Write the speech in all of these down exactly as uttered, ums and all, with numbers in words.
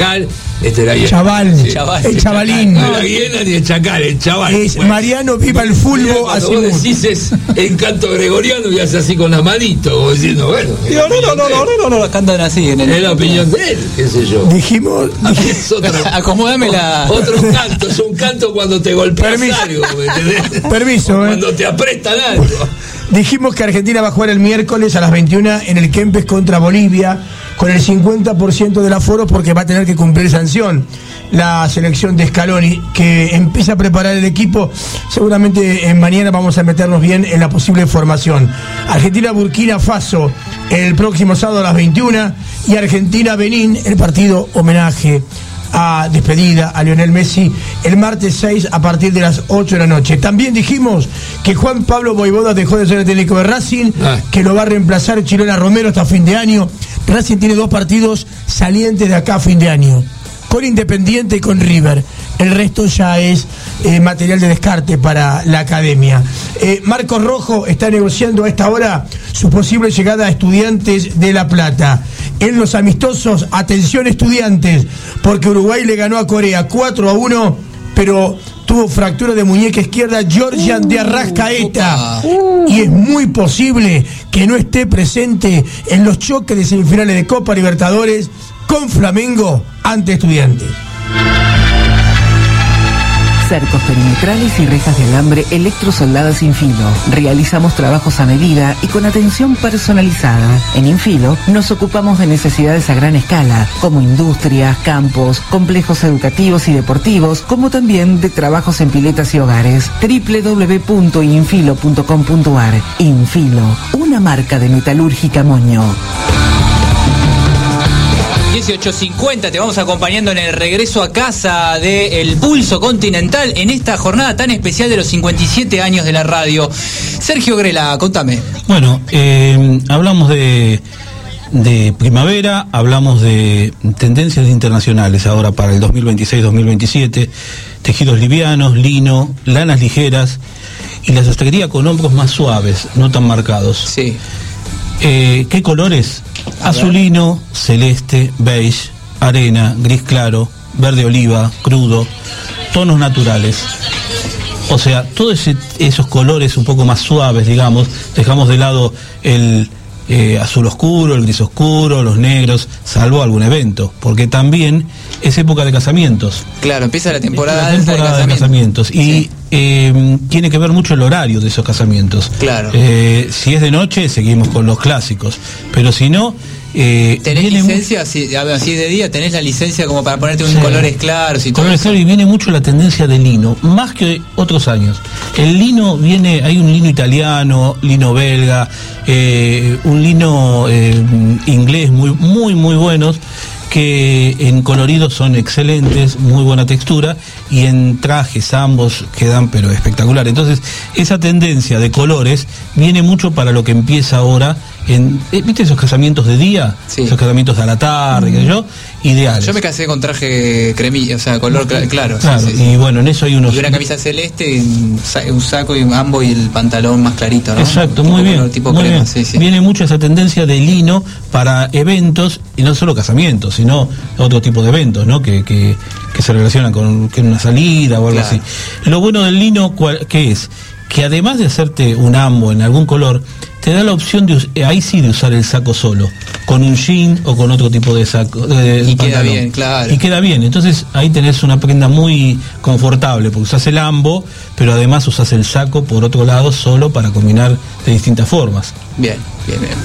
Chacal, este era Chaval, sí. chaval, el chavalín. No la hiena ni el chacal, el chaval. Es bueno. Mariano Viva el Fulbo. Cuando vos decís es encanto gregoriano y hace así con la manito, como diciendo, bueno. Digo, no, no, no, no, no, no, no, no, cantan así. En el... Es la opinión de él, qué sé yo. Dijimos. Es otro, acomódame la. Otro canto, es un canto cuando te golpeas Permiso. algo, ¿me entendés? Permiso, ¿eh? Cuando te aprestan algo. Dijimos que Argentina va a jugar el miércoles a las veintiuna en el Kempes contra Bolivia, con el cincuenta por ciento del aforo, porque va a tener que cumplir sanción la selección de Scaloni, que empieza a preparar el equipo. Seguramente en mañana vamos a meternos bien en la posible formación. Argentina-Burkina Faso el próximo sábado a las veintiuna, y Argentina-Benín, el partido homenaje a despedida a Lionel Messi, el martes seis a partir de las ocho de la noche. También dijimos que Juan Pablo Voivoda dejó de ser el técnico de Racing, ah. que lo va a reemplazar Chilena Romero hasta fin de año. Racing tiene dos partidos salientes de acá a fin de año, con Independiente y con River. El resto ya es eh, material de descarte para la academia. Eh, Marcos Rojo está negociando a esta hora su posible llegada a Estudiantes de La Plata. En los amistosos, atención Estudiantes, porque Uruguay le ganó a Corea cuatro a uno, pero tuvo fractura de muñeca izquierda Georgian uh, de Arrascaeta. Uh. Y es muy posible que no esté presente en los choques de semifinales de Copa Libertadores con Flamengo ante Estudiantes. Cercos perimetrales y rejas de alambre electrosoldadas sin filo. Realizamos trabajos a medida y con atención personalizada. En Infilo nos ocupamos de necesidades a gran escala, como industrias, campos, complejos educativos y deportivos, como también de trabajos en piletas y hogares. doble u doble u doble u punto infilo punto com punto a r. Infilo, una marca de Metalúrgica Moño. dieciocho cincuenta, te vamos acompañando en el regreso a casa de El Pulso Continental en esta jornada tan especial de los cincuenta y siete años de la radio. Sergio Grela, contame. Bueno, eh, hablamos de, de primavera, hablamos de tendencias internacionales ahora para el dos mil veintiséis dos mil veintisiete, tejidos livianos, lino, lanas ligeras y la sastrería con hombros más suaves, no tan marcados. Sí. Eh, ¿Qué colores? Azulino, celeste, beige, arena, gris claro, verde oliva, crudo, tonos naturales. O sea, todos ese, esos colores un poco más suaves, digamos, dejamos de lado el eh, azul oscuro, el gris oscuro, los negros, salvo algún evento, porque también es época de casamientos. Claro, empieza la temporada, la temporada de, de casamientos. casamientos. Y sí. eh, tiene que ver mucho el horario de esos casamientos. Claro. Eh, si es de noche, seguimos con los clásicos, pero si no... Eh, ¿Tenés licencia? Muy... Si, si es de día, ¿tenés la licencia como para ponerte un sí. colores claros y todo colores eso? Claros, y viene mucho la tendencia del lino, más que otros años. El lino viene, hay un lino italiano, lino belga, eh, un lino eh, inglés muy, muy, muy buenos, que en coloridos son excelentes, muy buena textura, y en trajes ambos quedan pero espectacular. Entonces, esa tendencia de colores viene mucho para lo que empieza ahora en, ¿viste esos casamientos de día? Sí. Esos casamientos a la tarde, mm. yo, ideales. Yo me casé con traje cremilla, o sea, color cl- claro. Claro, sí, sí, y sí. bueno, en eso hay unos... Y una camisa celeste, un saco y ambo y el pantalón más clarito, ¿no? Exacto, muy bien. Tipo muy crema, bien. Sí, sí. Viene mucho esa tendencia de lino para eventos, y no solo casamientos, sino otro tipo de eventos, ¿no? Que, que, que se relacionan con que una salida o algo claro. así. Lo bueno del lino, ¿qué es? Que además de hacerte un ambo en algún color, te da la opción de, ahí sí, de usar el saco solo, con un jean o con otro tipo de saco. De y pantalón. Queda bien, claro. Y queda bien, entonces ahí tenés una prenda muy confortable, porque usás el ambo, pero además usás el saco por otro lado solo para combinar de distintas formas. Bien, bien, bien.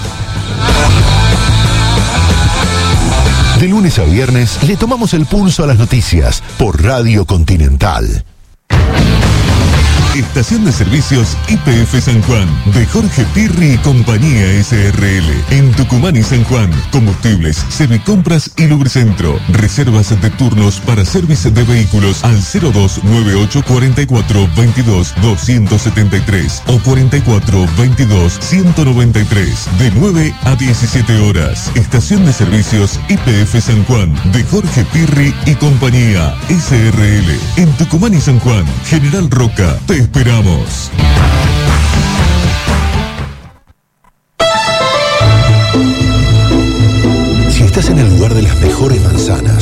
De lunes a viernes le tomamos el pulso a las noticias por Radio Continental. Estación de Servicios Y P F San Juan, de Jorge Pirri y Compañía S R L, en Tucumán y San Juan. Combustibles, Servicompras y Lubricentro. Reservas de turnos para servicio de vehículos al cero dos nueve ocho cuatro cuatro veintidós doscientos setenta y tres o cuarenta y cuatro veintidós ciento noventa y tres, de nueve a diecisiete horas. Estación de Servicios Y P F San Juan, de Jorge Pirri y Compañía S R L, en Tucumán y San Juan. General Roca, te esperamos. Si estás en el lugar de las mejores manzanas,